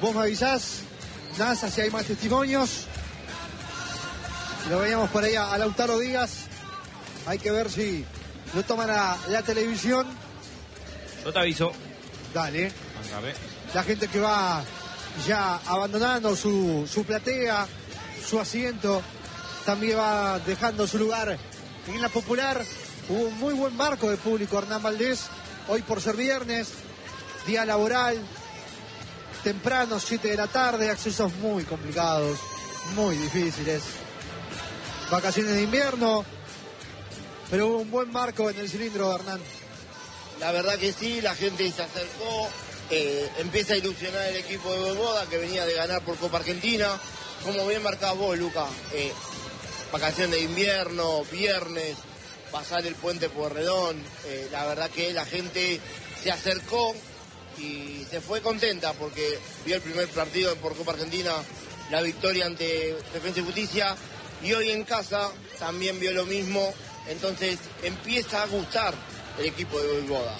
Vos me avisás, NASA, si hay más testimonios. Lo veíamos por ahí a Lautaro Díaz. Hay que ver si lo toman a la televisión. Yo te aviso. Dale. Mándame. La gente que va ya abandonando su platea, su asiento, también va dejando su lugar en la popular. Hubo un muy buen marco de público, Hernán Valdés, hoy por ser viernes, día laboral, temprano, 7 de la tarde, accesos muy complicados, muy difíciles. Vacaciones de invierno, pero hubo un buen marco en el cilindro, Hernán. La verdad que sí, la gente se acercó, empieza a ilusionar el equipo de Voivoda, que venía de ganar por Copa Argentina. Como bien marcás vos, Luca, vacaciones de invierno, viernes, pasar el puente Pueyrredón, la verdad que la gente se acercó y se fue contenta porque vio el primer partido por Copa Argentina, la victoria ante Defensa y Justicia, y hoy en casa también vio lo mismo, entonces empieza a gustar el equipo de Voivoda.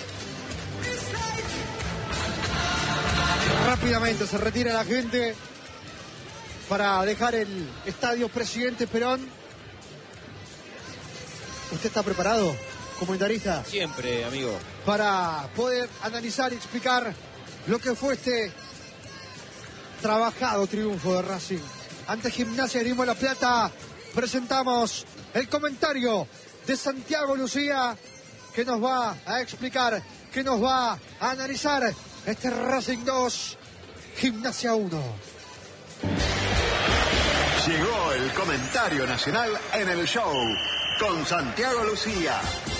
Rápidamente se retira la gente para dejar el estadio Presidente Perón. ¿Usted está preparado, comentarista? Siempre, amigo. Para poder analizar y explicar lo que fue este trabajado triunfo de Racing. Ante Gimnasia Grima La Plata, presentamos el comentario de Santiago Lucía, que nos va a explicar, que nos va a analizar este Racing 2, Gimnasia 1. Llegó el comentario nacional en el show con Santiago Lucía.